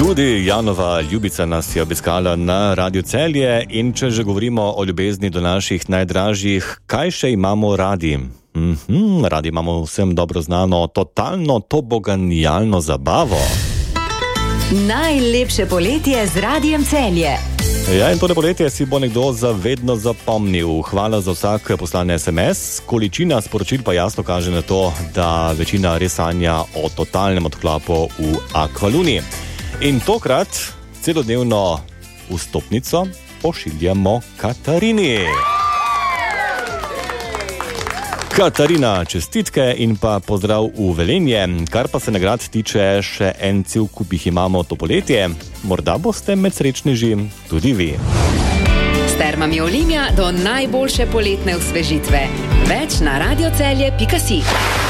Tudi Janova ljubica nas je obiskala na Radio Celje in če že govorimo o ljubezni do naših najdražjih, kaj še imamo radi? Radi imamo vsem dobro znano totalno toboganijalno zabavo. Najlepše poletje z Radiem Celje. Ja, in tole poletje si bo nekdo zavedno zapomnil. Hvala za vsak poslan SMS. Količina sporočil pa jasno kaže na to, da večina res sanja o totalnem odklopu v Aqualuni. In tokrat celodnevno vstopnico pošiljamo Katarini. Katarina, čestitke in pa pozdrav v Velenje. Kar pa se nagrad tiče, še en cel kup jih imamo to poletje. Morda boste med srečneži tudi vi. S termami Olimia do najboljše poletne osvežitve. Več na radiocelje.si.